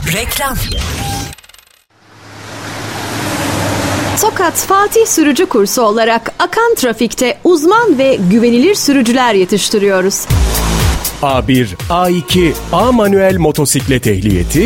Reklam. Tokat Fatih Sürücü Kursu olarak akan trafikte uzman ve güvenilir sürücüler yetiştiriyoruz. A1, A2, A manuel motosiklet ehliyeti,